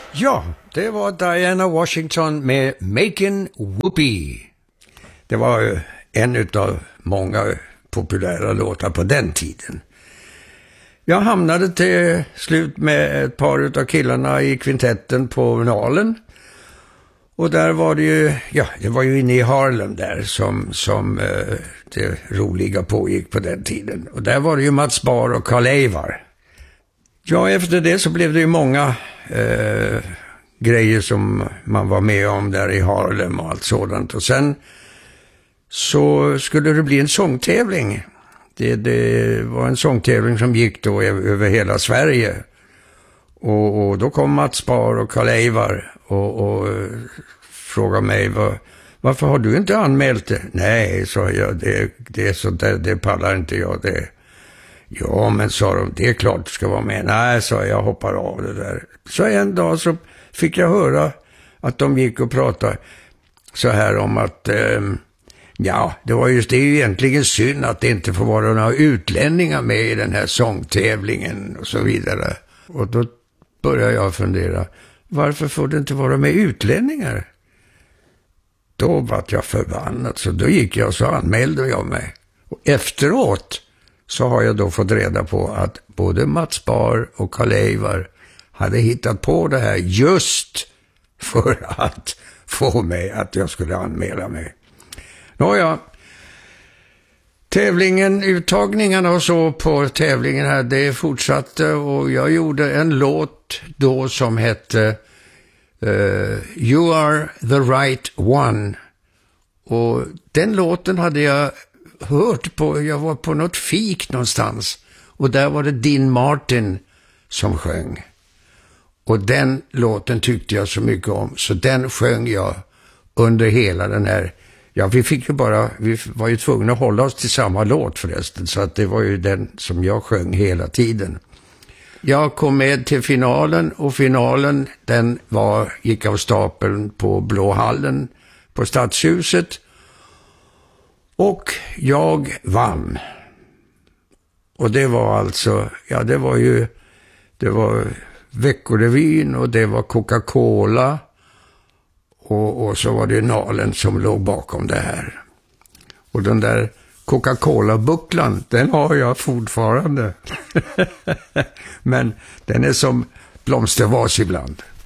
Ja, det var Diana Washington med Makin' Whoopee. Det var en av många populära låtar på den tiden. Jag hamnade till slut med ett par av killarna i kvintetten på Nalen. Och där var det ju, det var ju inne i Harlem där som det roliga pågick på den tiden. Och där var det ju Mats Bar och Carl Eivar. Ja, efter det så blev det ju många grejer som man var med om där i Harlem och allt sådant. Och sen så skulle det bli en sångtävling. Det var en sångtävling som gick då över hela Sverige. Och då kom Mats Bar och Carl Eivar och frågade mig, varför har du inte anmält det? Nej, sa jag, det är så där, det pallar inte jag det. Ja, men sa de, det är klart du ska vara med. Nej, sa jag hoppar av det där. Så en dag så fick jag höra att de gick och pratade så här om att det är ju egentligen synd att det inte får vara några utlänningar med i den här sångtävlingen och så vidare. Och då började jag fundera, varför får det inte vara med utlänningar? Då var jag förbannad, så då gick jag och så anmälde jag mig. Och efteråt så har jag då fått reda på att både Mats Bar och Carl Eivar hade hittat på det här just för att få mig att jag skulle anmäla mig. Nåja, uttagningarna och så på tävlingen här, det fortsatte och jag gjorde en låt då som hette You Are the Right One. Och den låten hade jag hört jag var på något fik någonstans och där var det Dean Martin som sjöng. Och den låten tyckte jag så mycket om, så den sjöng jag under hela den här. Ja, vi var ju tvungna att hålla oss till samma låt förresten, så att det var ju den som jag sjöng hela tiden. Jag kom med till finalen och finalen den gick av stapeln på Blå hallen på Stadshuset och jag vann. Och det var alltså, det var Veckorevyn och det var Coca-Cola och så var det Nalen som låg bakom det här. Och den där Coca-Cola-bucklan, den har jag fortfarande. Men den är som blomstervas ibland.